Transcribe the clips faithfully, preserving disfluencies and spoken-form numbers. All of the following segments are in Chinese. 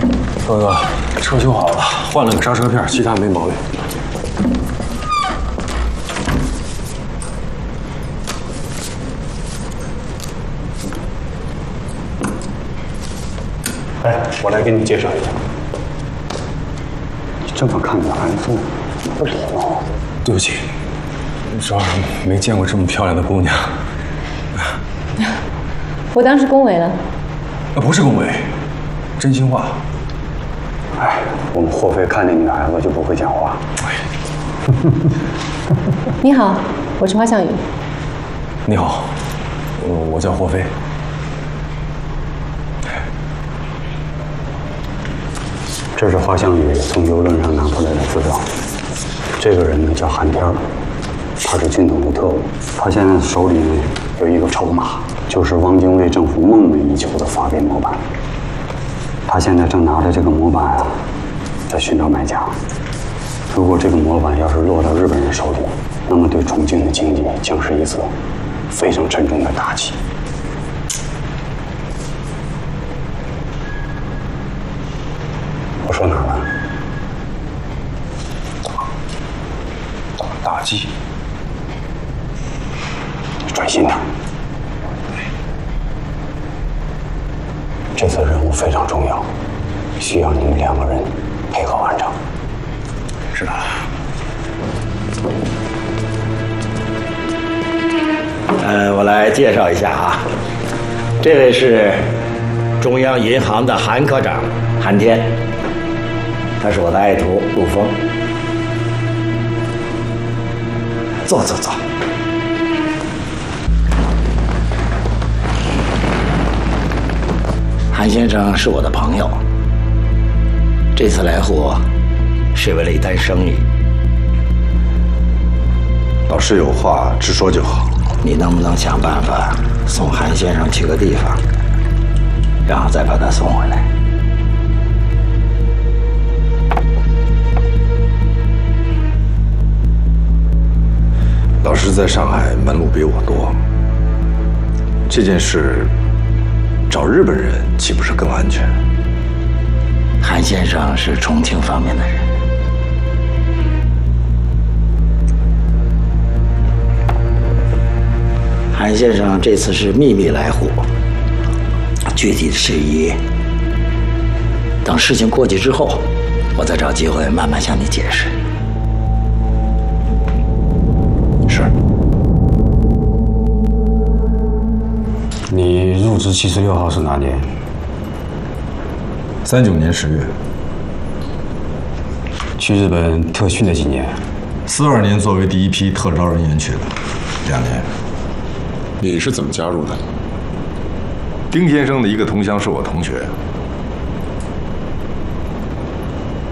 哥哥，车修好了，换了个刹车片，其他没毛病。 哎，我来给你介绍一下。你这么看着韩素，不礼貌。 对不起，主要是没见过这么漂亮的姑娘。 我当时恭维了。 啊，不是恭维，真心话。 哎，我们霍飞看见女孩子就不会讲话。 你好，我是花向宇。 你好，我我叫霍飞。 这是花向宇从游轮上拿回来的资料。这个人呢叫韩天，他是军统的特务。他现在手里呢有一个筹码，就是汪精卫政府梦寐以求的法典模板。他现在正拿着这个模板啊，在寻找买家。如果这个模板要是落到日本人手里，那么对重庆的经济将是一次非常沉重的打击。我说哪儿了？ 打击。 专心点。这次任务非常重要，需要你们两个人配合完成。 知道了。 呃，我来介绍一下啊，这位是中央银行的韩科长韩天，他是我的爱徒陆峰。坐坐坐。韩先生是我的朋友，这次来沪是为了一单生意。 老师有话直说就好。 你能不能想办法送韩先生去个地方，然后再把他送回来？ 老师在上海门路比我多，这件事找日本人岂不是更安全？ 韩先生是重庆方面的人。韩先生这次是秘密来沪，具体的事宜等事情过去之后，我再找机会慢慢向你解释。 是。 你入职七十六号是哪年？ 三九年十月。 去日本特训了几年？ 四二年作为第一批特招人员去的，两年。 你是怎么加入的？ 丁先生的一个同乡是我同学。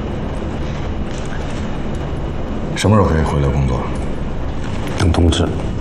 什么时候可以回来工作？ 等通知。